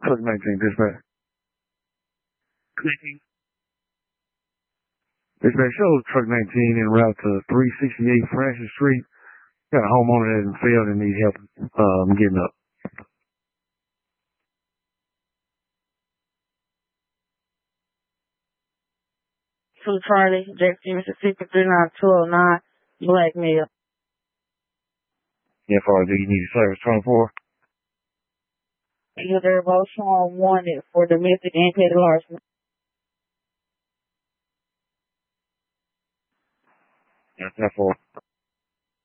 Truck 19, dispatch. Dispatch, show Truck 19 en route to 368 Francis Street. Got a homeowner that has failed and needs help getting up. To Charlie, Jackson, Mississippi, 39209, black male. Yeah, for do you need service 24? They're both showing wanted for domestic and petty larceny. Yeah, 10-4.